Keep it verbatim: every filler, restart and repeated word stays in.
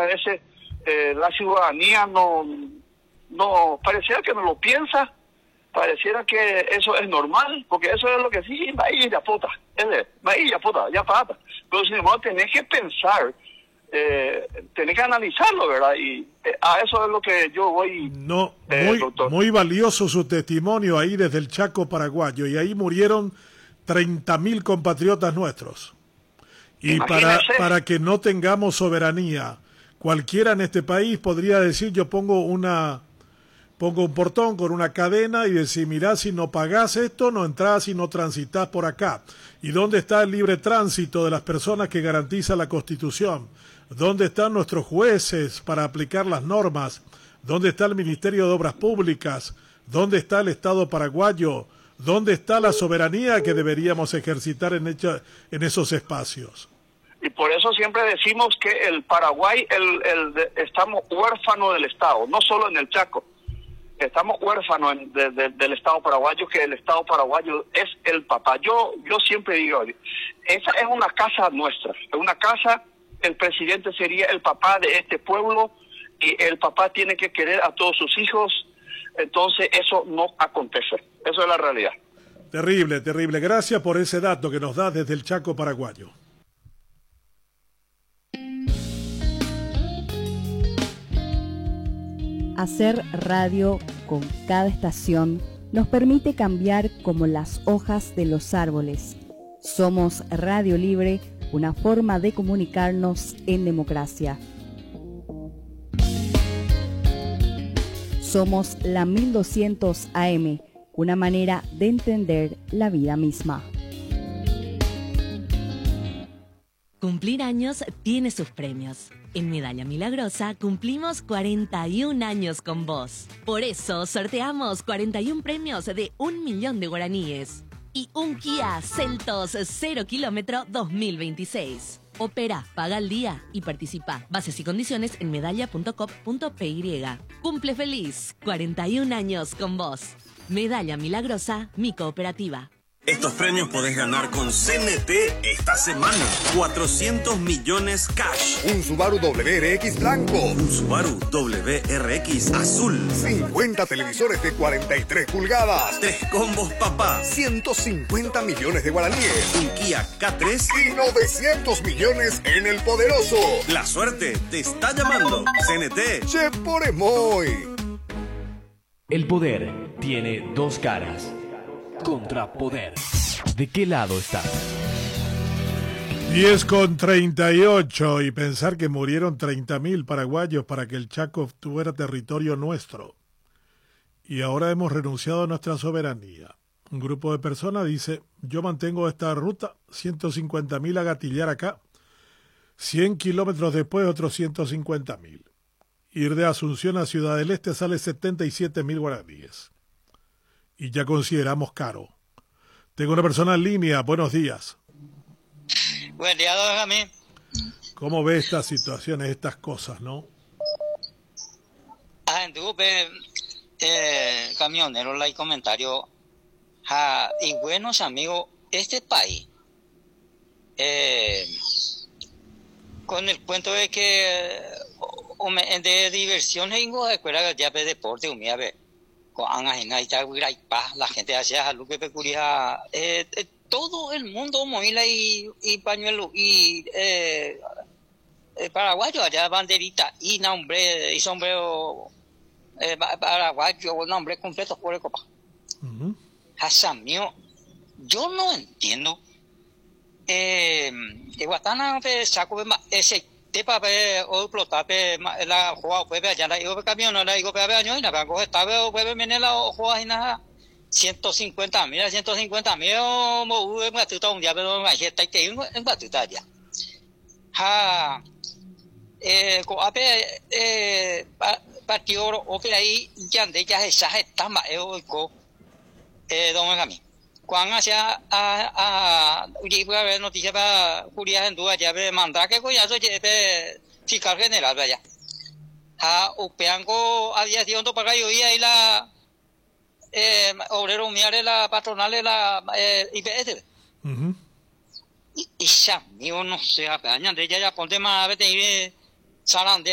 muchas veces eh, la ciudadanía no, no, pareciera que no lo piensa, pareciera que eso es normal, porque eso es lo que sí, va ahí ya puta, va ahí ya puta, ya pata. Pero sin embargo tenés que pensar, eh, tenés que analizarlo, ¿verdad? Y eh, a eso es lo que yo voy. No, eh, muy, doctor. muy valioso su testimonio ahí desde el Chaco paraguayo, y ahí murieron treinta mil compatriotas nuestros. Y para, para que no tengamos soberanía, cualquiera en este país podría decir, yo pongo una pongo un portón con una cadena y decir, mirá, si no pagás esto, no entrás y no transitas por acá. ¿Y dónde está el libre tránsito de las personas que garantiza la Constitución? ¿Dónde están nuestros jueces para aplicar las normas? ¿Dónde está el Ministerio de Obras Públicas? ¿Dónde está el Estado paraguayo? ¿Dónde está la soberanía que deberíamos ejercitar en, hecha, en esos espacios? Y por eso siempre decimos que el Paraguay, el, el de, estamos huérfanos del Estado, no solo en el Chaco. Estamos huérfanos en, de, de, del Estado paraguayo, que el Estado paraguayo es el papá. Yo yo siempre digo, esa es una casa nuestra, es una casa, el presidente sería el papá de este pueblo, y el papá tiene que querer a todos sus hijos, entonces eso no acontece, eso es la realidad. Terrible, terrible. Gracias por ese dato que nos da desde el Chaco paraguayo. Hacer radio con cada estación nos permite cambiar como las hojas de los árboles. Somos Radio Libre, una forma de comunicarnos en democracia. Somos la mil doscientos A M, una manera de entender la vida misma. Cumplir años tiene sus premios. En Medalla Milagrosa cumplimos cuarenta y un años con vos. Por eso sorteamos cuarenta y un premios de un millón de guaraníes. Y un Kia Seltos cero kilómetro dos mil veintiséis. Opera, paga al día y participa. Bases y condiciones en medalla punto com punto p y. Cumple feliz, cuarenta y un años con vos. Medalla Milagrosa, mi cooperativa. Estos premios podés ganar con C N T esta semana. cuatrocientos millones cash. Un Subaru W R X blanco. Un Subaru W R X azul. cincuenta televisores de cuarenta y tres pulgadas. Tres combos papá. ciento cincuenta millones de guaraníes. Un Kia K tres. Y novecientos millones en el poderoso. La suerte te está llamando. C N T. Che por emoy. El poder tiene dos caras. Contrapoder. ¿De qué lado estás? diez con treinta y ocho, y pensar que murieron treinta mil paraguayos para que el Chaco tuviera territorio nuestro. Y ahora hemos renunciado a nuestra soberanía. Un grupo de personas dice, yo mantengo esta ruta, ciento cincuenta mil a gatillar acá, cien kilómetros después otros ciento cincuenta mil. Ir de Asunción a Ciudad del Este sale setenta y siete mil guaraníes. Y ya consideramos caro. Tengo una persona en línea. Buenos días. Buen día, don Benjamín. ¿Cómo ve estas situaciones, estas cosas, no? Ah, entonces, eh, camionero, hay comentario. Ah, y buenos amigos, este país, eh, con el cuento de que eh, de diversión, de escuela ya de deporte, humilla, ve. La gente hacía algo que peculiar, eh, eh, todo el mundo movila y, y pañuelo y eh, eh, paraguayo allá banderita y nombre y sombrero eh, paraguayo, nombre completo por el copa. Uh-huh. Hasamio, yo no entiendo. Eh, Iguatana saco ese tepa pe o plota pe la joa pe allá la digo camión la digo pe año y nada coge estaba pe viene la joa y nada ciento cincuenta mil ciento cincuenta mil mo u me tu un día pero me está que en batuta ya ha eh co ape eh patio o pe ahí ya de ya esa está ma eu co eh don Benjamín cuando hacia a a y puede haber noticias para Julia en duda ya ve mandar que ya soy de fiscal general vaya a upeango aviación to para yo y ahí la eh obrero miare la patronal de la eh, I P S uh-huh. y, y ya yo no sé añade ya ya ponte más a ver